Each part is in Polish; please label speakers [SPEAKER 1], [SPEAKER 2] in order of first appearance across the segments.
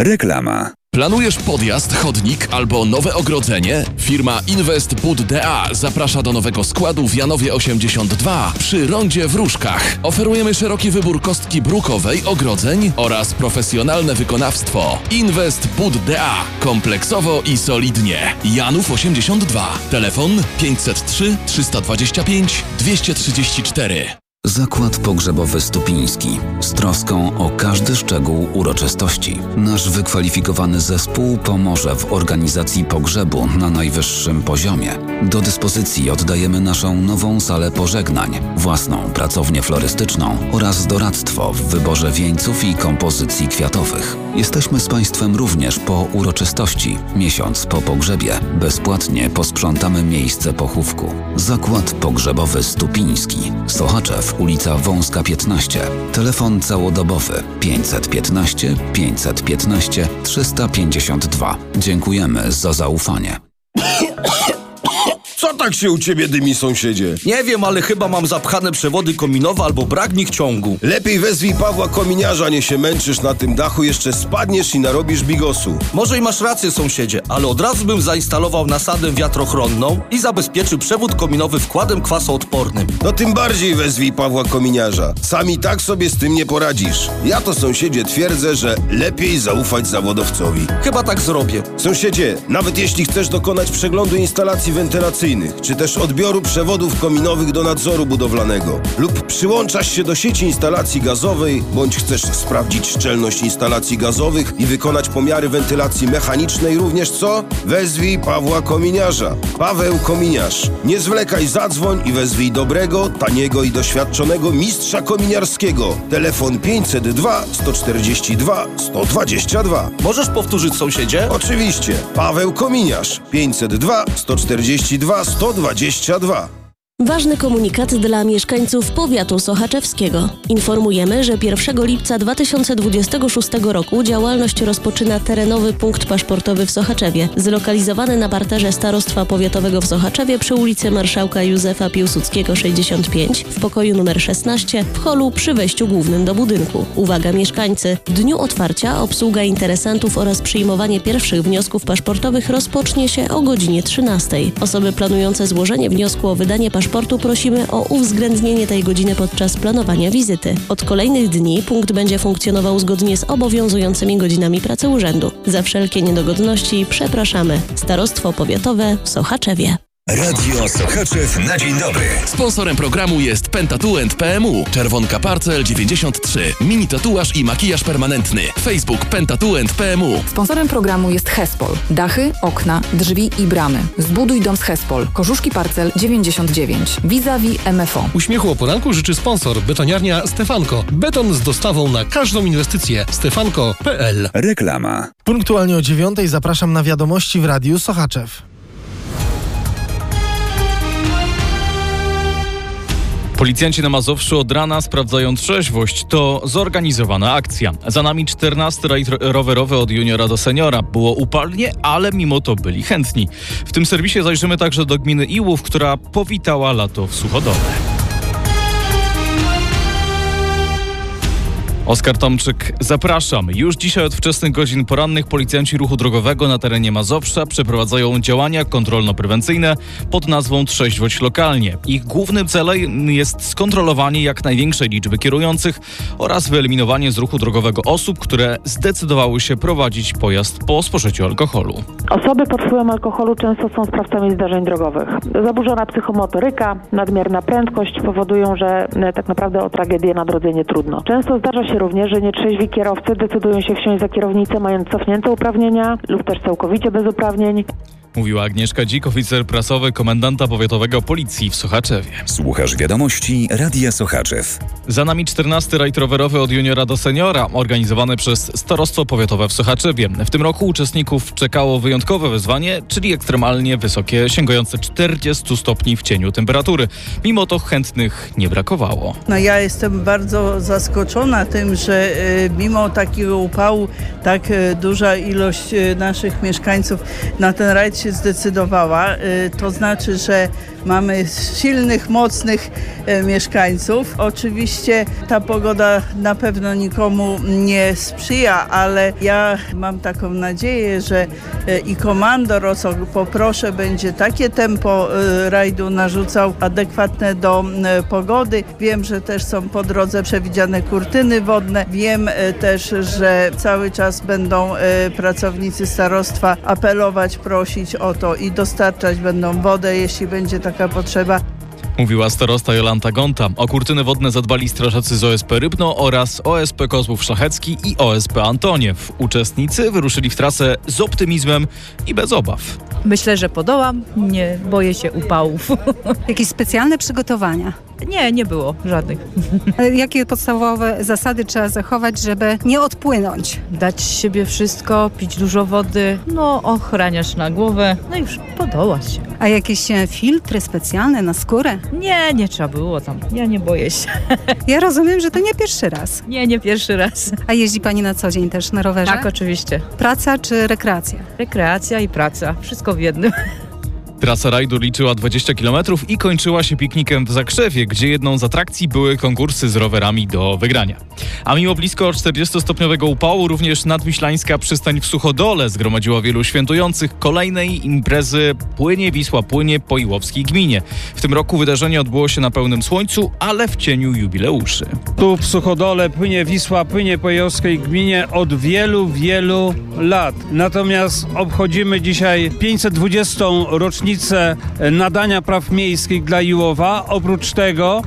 [SPEAKER 1] Reklama.
[SPEAKER 2] Planujesz podjazd, chodnik albo nowe ogrodzenie? Firma Invest Bud DA zaprasza do nowego składu w Janowie 82 przy rondzie w Różkach. Oferujemy szeroki wybór kostki brukowej, ogrodzeń oraz profesjonalne wykonawstwo. Invest Bud DA. Kompleksowo i solidnie. Janów 82. Telefon 503 325 234.
[SPEAKER 3] Zakład Pogrzebowy Stupiński. Z troską o każdy szczegół uroczystości. Nasz wykwalifikowany zespół pomoże w organizacji pogrzebu na najwyższym poziomie. Do dyspozycji oddajemy naszą nową salę pożegnań, własną pracownię florystyczną oraz doradztwo w wyborze wieńców i kompozycji kwiatowych. Jesteśmy z Państwem również po uroczystości. Miesiąc po pogrzebie bezpłatnie posprzątamy miejsce pochówku. Zakład Pogrzebowy Stupiński. Sochaczew, ulica Wąska 15. Telefon całodobowy 515 515 352. Dziękujemy za zaufanie.
[SPEAKER 4] Co tak się u ciebie dymi, sąsiedzie?
[SPEAKER 5] Nie wiem, ale chyba mam zapchane przewody kominowe albo braknik ciągu.
[SPEAKER 4] Lepiej wezwij Pawła Kominiarza, nie się męczysz na tym dachu, jeszcze spadniesz i narobisz bigosu.
[SPEAKER 5] Może i masz rację, sąsiedzie, ale od razu bym zainstalował nasadę wiatrochronną i zabezpieczył przewód kominowy wkładem kwasoodpornym.
[SPEAKER 4] No tym bardziej wezwij Pawła Kominiarza. Sam i tak sobie z tym nie poradzisz. Ja to, sąsiedzie, twierdzę, że lepiej zaufać zawodowcowi.
[SPEAKER 5] Chyba tak zrobię.
[SPEAKER 4] Sąsiedzie, nawet jeśli chcesz dokonać przeglądu instalacji wentylacyjnych, czy też odbioru przewodów kominowych do nadzoru budowlanego lub przyłączasz się do sieci instalacji gazowej, bądź chcesz sprawdzić szczelność instalacji gazowych i wykonać pomiary wentylacji mechanicznej również co? Wezwij Pawła Kominiarza. Paweł Kominiarz. Nie zwlekaj, zadzwoń i wezwij dobrego, taniego i doświadczonego mistrza kominiarskiego. Telefon 502 142 122.
[SPEAKER 5] Możesz powtórzyć, sąsiedzie?
[SPEAKER 4] Oczywiście. Paweł Kominiarz. 502 142 122.
[SPEAKER 6] Ważny komunikat dla mieszkańców powiatu sochaczewskiego. Informujemy, że 1 lipca 2026 roku działalność rozpoczyna terenowy punkt paszportowy w Sochaczewie, zlokalizowany na parterze Starostwa Powiatowego w Sochaczewie przy ulicy Marszałka Józefa Piłsudskiego 65 w pokoju numer 16 w holu przy wejściu głównym do budynku. Uwaga mieszkańcy! W dniu otwarcia obsługa interesantów oraz przyjmowanie pierwszych wniosków paszportowych rozpocznie się o godzinie 13. Osoby planujące złożenie wniosku o wydanie paszportu prosimy o uwzględnienie tej godziny podczas planowania wizyty. Od kolejnych dni punkt będzie funkcjonował zgodnie z obowiązującymi godzinami pracy urzędu. Za wszelkie niedogodności przepraszamy. Starostwo Powiatowe w Sochaczewie.
[SPEAKER 1] Radio Sochaczew na dzień dobry.
[SPEAKER 2] Sponsorem programu jest Pentatu & PMU. Czerwonka Parcel 93. Mini tatuaż i makijaż permanentny. Facebook Pentatu & PMU.
[SPEAKER 7] Sponsorem programu jest Hespol. Dachy, okna, drzwi i bramy. Zbuduj dom z Hespol. Korzuszki Parcel 99. Vis-a-vis MFO.
[SPEAKER 8] Uśmiechu o poranku życzy sponsor. Betoniarnia Stefanko. Beton z dostawą na każdą inwestycję. Stefanko.pl.
[SPEAKER 1] Reklama.
[SPEAKER 9] Punktualnie o 9:00 zapraszam na wiadomości w Radiu Sochaczew.
[SPEAKER 10] Policjanci na Mazowszu od rana sprawdzają trzeźwość. To zorganizowana akcja. Za nami 14 rajd rowerowy od juniora do seniora. Było upalnie, ale mimo to byli chętni. W tym serwisie zajrzymy także do gminy Iłów, która powitała lato w Suchodole. Oskar Tomczyk, zapraszam. Już dzisiaj od wczesnych godzin porannych policjanci ruchu drogowego na terenie Mazowsza przeprowadzają działania kontrolno-prewencyjne pod nazwą Trzeźwość lokalnie. Ich głównym celem jest skontrolowanie jak największej liczby kierujących oraz wyeliminowanie z ruchu drogowego osób, które zdecydowały się prowadzić pojazd po spożyciu alkoholu.
[SPEAKER 11] Osoby pod wpływem alkoholu często są sprawcami zdarzeń drogowych. Zaburzona psychomotoryka, nadmierna prędkość powodują, że tak naprawdę o tragedię na drodze nie trudno. Często zdarza się również, że nietrzeźwi kierowcy decydują się wsiąść za kierownicę, mając cofnięte uprawnienia lub też całkowicie bez uprawnień.
[SPEAKER 10] Mówiła Agnieszka Dzik, oficer prasowy komendanta powiatowego Policji w Sochaczewie.
[SPEAKER 1] Słuchasz wiadomości Radia Sochaczew.
[SPEAKER 10] Za nami 14 rajd rowerowy od juniora do seniora, organizowany przez Starostwo Powiatowe w Sochaczewie. W tym roku uczestników czekało wyjątkowe wyzwanie, czyli ekstremalnie wysokie, sięgające 40 stopni w cieniu temperatury. Mimo to chętnych nie brakowało.
[SPEAKER 12] Ja jestem bardzo zaskoczona tym, że mimo takiego upału tak duża ilość naszych mieszkańców na ten rajd się zdecydowała. To znaczy, że mamy silnych, mocnych mieszkańców. Oczywiście ta pogoda na pewno nikomu nie sprzyja, ale ja mam taką nadzieję, że i komandor, o co poproszę, będzie takie tempo rajdu narzucał adekwatne do pogody. Wiem, że też są po drodze przewidziane kurtyny wodne. Wiem też, że cały czas będą pracownicy starostwa apelować, prosić o to i dostarczać będą wodę, jeśli będzie taka potrzeba.
[SPEAKER 10] Mówiła starosta Jolanta Gonta. O kurtyny wodne zadbali strażacy z OSP Rybno oraz OSP Kozłów Szlachecki i OSP Antoniew. Uczestnicy wyruszyli w trasę z optymizmem i bez obaw.
[SPEAKER 13] Myślę, że podołam, nie boję się upałów.
[SPEAKER 14] Jakieś specjalne przygotowania?
[SPEAKER 13] Nie było żadnych.
[SPEAKER 14] Ale jakie podstawowe zasady trzeba zachować, żeby nie odpłynąć?
[SPEAKER 13] Dać z siebie wszystko, pić dużo wody, ochraniasz na głowę, już podołać się.
[SPEAKER 14] A jakieś filtry specjalne na skórę?
[SPEAKER 13] Nie trzeba było tam, ja nie boję się.
[SPEAKER 14] Ja rozumiem, że to nie pierwszy raz.
[SPEAKER 13] Nie pierwszy raz.
[SPEAKER 14] A jeździ pani na co dzień też na rowerze?
[SPEAKER 13] Tak, oczywiście.
[SPEAKER 14] Praca czy rekreacja?
[SPEAKER 13] Rekreacja i praca, wszystko w jednym.
[SPEAKER 10] Trasa rajdu liczyła 20 km i kończyła się piknikiem w Zakrzewie, gdzie jedną z atrakcji były konkursy z rowerami do wygrania. A mimo blisko 40-stopniowego upału, również nadwiślańska przystań w Suchodole zgromadziła wielu świętujących kolejnej imprezy Płynie Wisła, płynie po Iłowskiej gminie. W tym roku wydarzenie odbyło się na pełnym słońcu, ale w cieniu jubileuszy.
[SPEAKER 15] Tu w Suchodole płynie Wisła, płynie po Iłowskiej gminie od wielu lat. Natomiast obchodzimy dzisiaj 520. rocznicę nadania praw miejskich dla Iłowa. Oprócz tego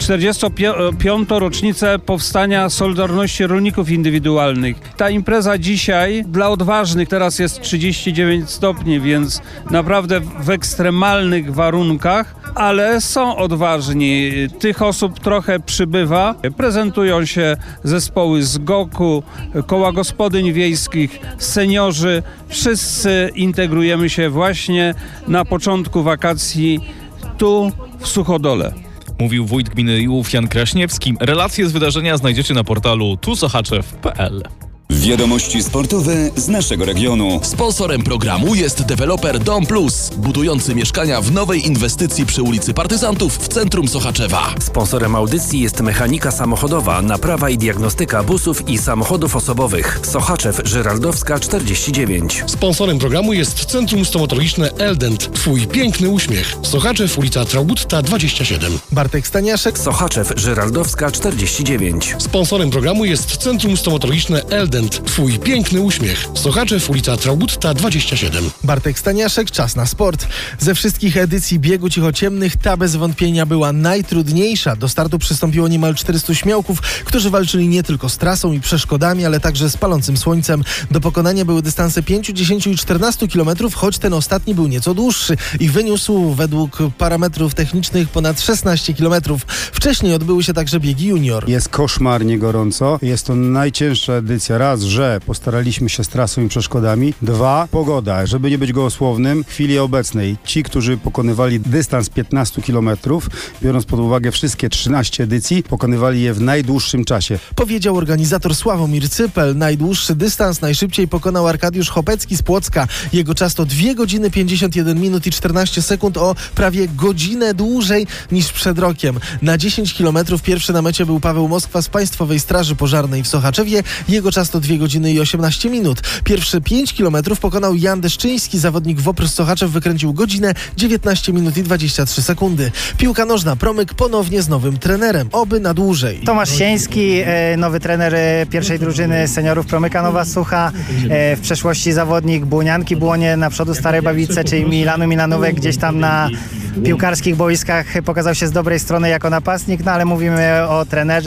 [SPEAKER 15] 45. rocznicę powstania Solidarności Rolników Indywidualnych. Ta impreza dzisiaj dla odważnych, teraz jest 39 stopni, więc naprawdę w ekstremalnych warunkach, ale są odważni. Tych osób trochę przybywa. Prezentują się zespoły z GOK-u, koła gospodyń wiejskich, seniorzy. Wszyscy integrujemy się właśnie na początku wakacji tu w Suchodole.
[SPEAKER 10] Mówił wójt gminy Iłów Jan Kraśniewski. Relacje z wydarzenia znajdziecie na portalu tusochaczew.pl.
[SPEAKER 1] Wiadomości sportowe z naszego regionu.
[SPEAKER 2] Sponsorem programu jest deweloper Dom Plus, budujący mieszkania w nowej inwestycji przy ulicy Partyzantów w centrum Sochaczewa.
[SPEAKER 16] Sponsorem audycji jest Mechanika Samochodowa, naprawa i diagnostyka busów i samochodów osobowych. Sochaczew, Żyraldowska 49.
[SPEAKER 8] Sponsorem programu jest Centrum Stomatologiczne Eldent. Twój piękny uśmiech. Sochaczew, ulica Traubutta 27.
[SPEAKER 9] Bartek Staniaszek.
[SPEAKER 16] Sochaczew, Żyraldowska 49.
[SPEAKER 8] Sponsorem programu jest Centrum Stomatologiczne Eldent. Twój piękny uśmiech. Sochaczew, ulica Traubutta 27.
[SPEAKER 9] Bartek Staniaszek, czas na sport. Ze wszystkich edycji biegu cichociemnych ta bez wątpienia była najtrudniejsza. Do startu przystąpiło niemal 400 śmiałków, którzy walczyli nie tylko z trasą i przeszkodami, ale także z palącym słońcem. Do pokonania były dystanse 5, 10 i 14 km, choć ten ostatni był nieco dłuższy i wyniósł według parametrów technicznych ponad 16 km. Wcześniej odbyły się także biegi junior.
[SPEAKER 17] Jest koszmarnie gorąco. Jest to najcięższa edycja. Raz, że postaraliśmy się z trasą i przeszkodami. Dwa, pogoda. Żeby nie być gołosłownym, w chwili obecnej ci, którzy pokonywali dystans 15 km, biorąc pod uwagę wszystkie 13 edycji, pokonywali je w najdłuższym czasie.
[SPEAKER 9] Powiedział organizator Sławomir Cypel. Najdłuższy dystans najszybciej pokonał Arkadiusz Chopecki z Płocka. Jego czas to 2 godziny 51 minut i 14 sekund, o prawie godzinę dłużej niż przed rokiem. Na 10 km pierwszy na mecie był Paweł Moskwa z Państwowej Straży Pożarnej w Sochaczewie. Jego czas to 2 godziny i 18 minut. Pierwsze 5 km pokonał Jan Deszczyński. Zawodnik Wopr z Sochaczew wykręcił godzinę, 19 minut i 23 sekundy. Piłka nożna. Promyk ponownie z nowym trenerem. Oby na dłużej.
[SPEAKER 18] Tomasz Sieński, nowy trener pierwszej drużyny seniorów Promyka Nowa Sucha. W przeszłości zawodnik Błonianki Błonie, na przodu Starej Babice, czyli Milanu Milanówek, gdzieś tam na piłkarskich boiskach pokazał się z dobrej strony jako napastnik, ale mówimy o trenerze.